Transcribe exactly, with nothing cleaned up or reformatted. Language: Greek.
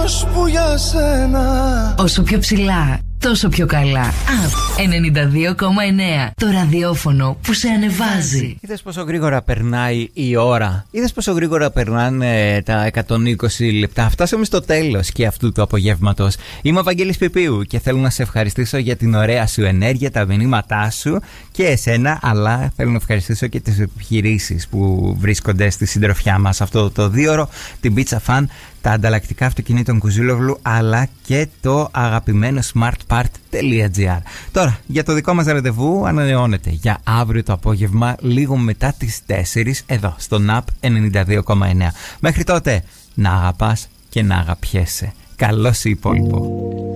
ώσπου για σένα. Όσο πιο ψηλά, τόσο πιο καλά. Up ενενήντα δύο κόμμα εννέα. Το ραδιόφωνο που σε ανεβάζει. Είδες πόσο γρήγορα περνάει η ώρα. Είδες πόσο γρήγορα περνάνε τα εκατόν είκοσι λεπτά. Φτάσαμε στο τέλος και αυτού του απογεύματος. Είμαι ο Βαγγέλης Πιπίου και θέλω να σε ευχαριστήσω για την ωραία σου ενέργεια, τα μηνύματά σου και εσένα, αλλά θέλω να ευχαριστήσω και τις επιχειρήσεις που βρίσκονται στη συντροφιά μας αυτό το δίωρο, την Pizza Fan, τα ανταλλακτικά αυτοκινήτων Κουζούλογλου, αλλά και το αγαπημένο smartpart τελεία gr. Τώρα, για το δικό μας ραντεβού ανανεώνεται για αύριο το απόγευμα, λίγο μετά τις τέσσερις, εδώ στον App ενενήντα δύο κόμμα εννέα. Μέχρι τότε, να αγαπάς και να αγαπιέσαι. Καλό σου υπόλοιπο.